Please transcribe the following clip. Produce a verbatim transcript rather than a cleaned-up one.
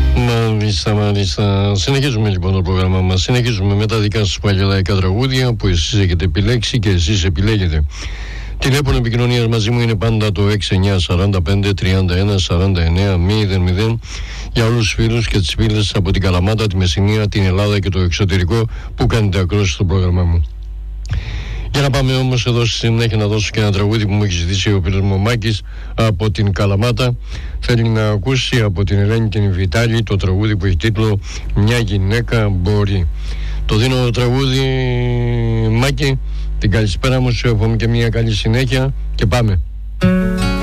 Μάλιστα, μάλιστα. Συνεχίζουμε λοιπόν το πρόγραμμά μας. Συνεχίζουμε με τα δικά σας παλιολαϊκά τραγούδια που εσείς έχετε επιλέξει και εσείς επιλέγετε. Τηλέφωνο επικοινωνίας μαζί μου είναι πάντα το έξι εννιά τέσσερα πέντε τριάντα ένα σαράντα εννέα μηδέν μηδέν για όλους τους φίλους και τις φίλες από την Καλαμάτα, τη Μεσσηνία, την Ελλάδα και το εξωτερικό που κάνετε ακρόαση στο πρόγραμμά μου. Για να πάμε όμως εδώ στη συνέχεια να δώσω και ένα τραγούδι που μου έχει ζητήσει ο φίλος μου Μάκης από την Καλαμάτα. Θέλει να ακούσει από την Ελένη και την Βιτάλη το τραγούδι που έχει τίτλο «Μια γυναίκα μπορεί». Το δίνω το τραγούδι, Μάκη, την καλησπέρα μου, σου εύχομαι και μια καλή συνέχεια και πάμε.